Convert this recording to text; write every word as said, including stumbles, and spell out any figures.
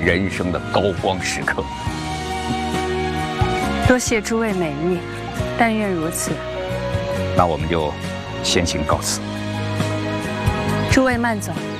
人生的高光时刻。 多谢诸位美意，但愿如此。 那我们就先行告辞。 诸位慢走。